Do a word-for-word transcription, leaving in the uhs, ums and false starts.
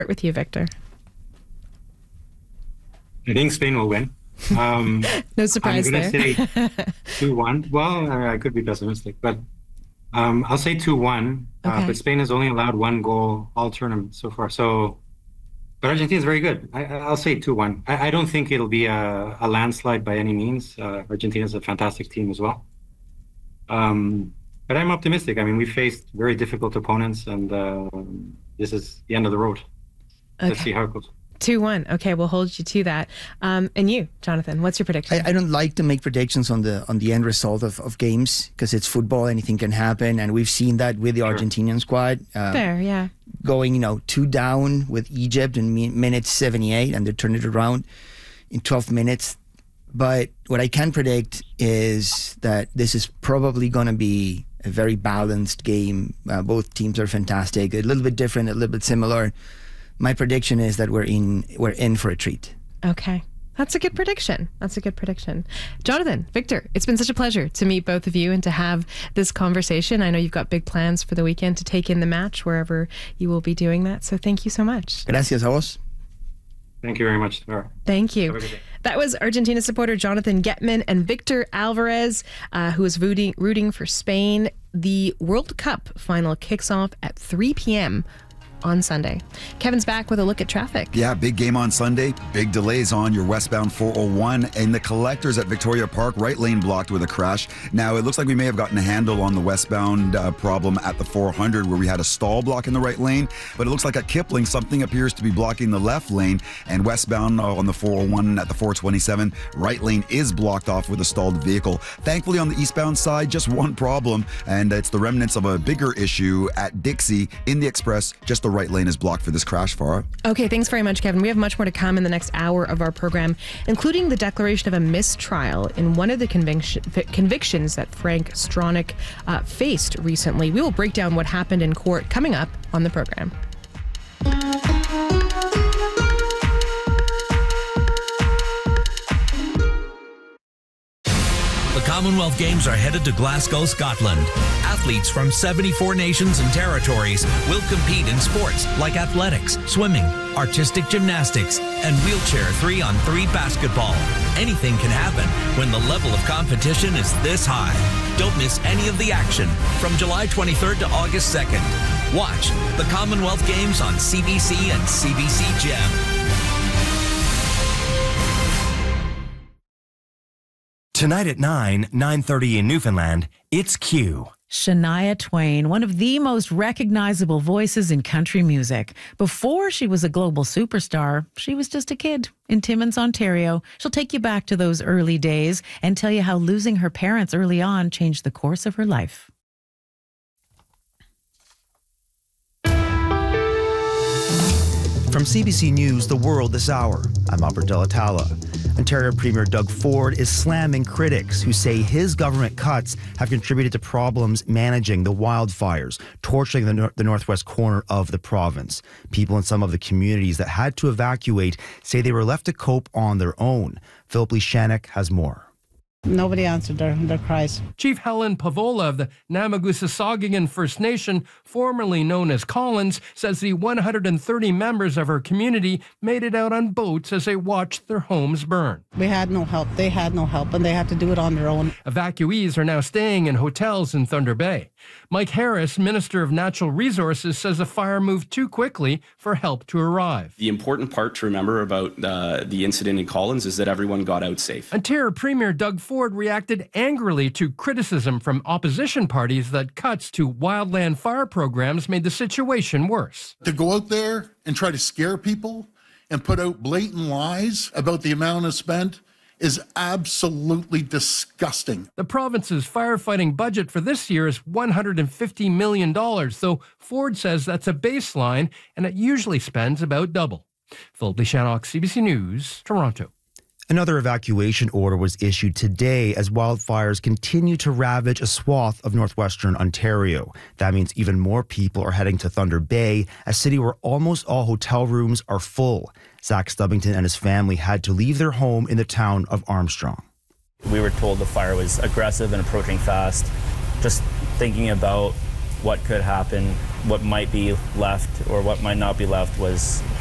with you, Victor. I think Spain will win. Um, no surprise I'm there. going to say two one. Well, I could be pessimistic, but um, I'll say two one. Okay. Uh, but Spain has only allowed one goal all tournament so far. So, but Argentina is very good. I, I'll say two one. I, I don't think it'll be a, a landslide by any means. Uh, Argentina is a fantastic team as well. Um, but I'm optimistic. I mean, we faced very difficult opponents, and uh, this is the end of the road. Okay. Let's see how it goes. two one. Okay, we'll hold you to that. Um, and you, Jonathan, what's your prediction? I, I don't like to make predictions on the on the end result of, of games because it's football, anything can happen, and we've seen that with the Sure. Argentinian squad. Uh, Fair, yeah. Going, you know, two down with Egypt in mi- minute seventy-eight, and they turned it around in twelve minutes. But what I can predict is that this is probably going to be a very balanced game. Uh, both teams are fantastic, a little bit different, a little bit similar. My prediction is that we're in we're in for a treat. Okay. That's a good prediction. That's a good prediction. Jonathan, Victor, it's been such a pleasure to meet both of you and to have this conversation. I know you've got big plans for the weekend to take in the match wherever you will be doing that. So thank you so much. Gracias a vos. Thank you very much, Tara. Thank you. Have a good day. That was Argentina supporter Jonathan Getman and Victor Alvarez, uh, who is rooting, rooting for Spain. The World Cup final kicks off at three p.m. on Sunday. Kevin's back with a look at traffic. Yeah, big game on Sunday. Big delays on your westbound four oh one and the collectors at Victoria Park, right lane blocked with a crash. Now, it looks like we may have gotten a handle on the westbound uh, problem at the four hundred where we had a stall block in the right lane, but it looks like at Kipling, something appears to be blocking the left lane, and westbound uh, on the four oh one at the four twenty-seven, right lane is blocked off with a stalled vehicle. Thankfully, on the eastbound side, just one problem, and it's the remnants of a bigger issue at Dixie in the express. Just the right lane is blocked for this crash, Farah. Okay, thanks very much, Kevin. We have much more to come in the next hour of our program, including the declaration of a mistrial in one of the conviction, convictions that Frank Stronach uh, faced recently. We will break down what happened in court coming up on the program. The Commonwealth Games are headed to Glasgow, Scotland. Athletes from seventy-four nations and territories will compete in sports like athletics, swimming, artistic gymnastics, and wheelchair three on three basketball. Anything can happen when the level of competition is this high. Don't miss any of the action from July twenty-third to August second. Watch the Commonwealth Games on C B C and C B C Gem. Tonight at nine, nine thirty in Newfoundland, it's Q. Shania Twain, one of the most recognizable voices in country music. Before she was a global superstar, she was just a kid in Timmins, Ontario. She'll take you back to those early days and tell you how losing her parents early on changed the course of her life. From C B C News, The World this hour, I'm Albert Delatala. Ontario Premier Doug Ford is slamming critics who say his government cuts have contributed to problems managing the wildfires, torching the, nor- the northwest corner of the province. People in some of the communities that had to evacuate say they were left to cope on their own. Philip Lishanek has more. Nobody answered their, their cries. Chief Helen Pavola of the Namagusasagigan First Nation, formerly known as Collins, says the one hundred thirty members of her community made it out on boats as they watched their homes burn. We had no help. They had no help, and they had to do it on their own. Evacuees are now staying in hotels in Thunder Bay. Mike Harris, Minister of Natural Resources, says the fire moved too quickly for help to arrive. The important part to remember about uh, the incident in Collins is that everyone got out safe. Ontario Premier Doug Ford reacted angrily to criticism from opposition parties that cuts to wildland fire programs made the situation worse. To go out there and try to scare people and put out blatant lies about the amount is spent is absolutely disgusting. The province's firefighting budget for this year is one hundred fifty million dollars, though Ford says that's a baseline and it usually spends about double. Philip Lishanek, C B C News, Toronto. Another evacuation order was issued today as wildfires continue to ravage a swath of northwestern Ontario. That means even more people are heading to Thunder Bay, a city where almost all hotel rooms are full. Zach Stubbington and his family had to leave their home in the town of Armstrong. We were told the fire was aggressive and approaching fast. Just thinking about what could happen, what might be left or what might not be left was